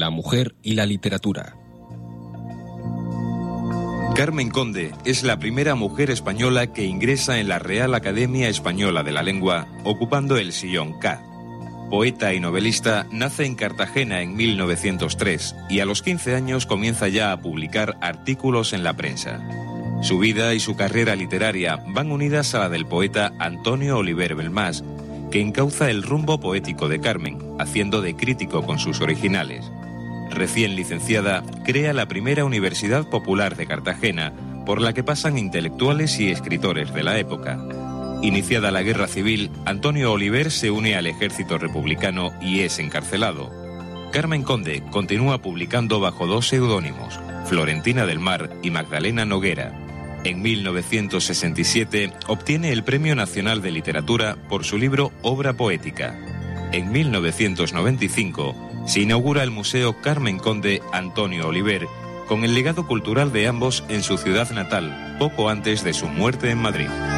la mujer y la literatura. Carmen Conde es la primera mujer española que ingresa en la Real Academia Española de la Lengua, ocupando el sillón K. Poeta y novelista, nace en Cartagena en 1903 y a los 15 años comienza ya a publicar artículos en la prensa. Su vida y su carrera literaria van unidas a la del poeta Antonio Oliver Belmás, que encauza el rumbo poético de Carmen, haciendo de crítico con sus originales. Recién licenciada, crea la primera Universidad Popular de Cartagena, por la que pasan intelectuales y escritores de la época. Iniciada la Guerra Civil, Antonio Oliver se une al ejército republicano y es encarcelado. Carmen Conde continúa publicando bajo dos seudónimos, Florentina del Mar y Magdalena Noguera. En 1967 obtiene el Premio Nacional de Literatura por su libro Obra Poética. En 1995 se inaugura el Museo Carmen Conde Antonio Oliver, con el legado cultural de ambos en su ciudad natal, poco antes de su muerte en Madrid.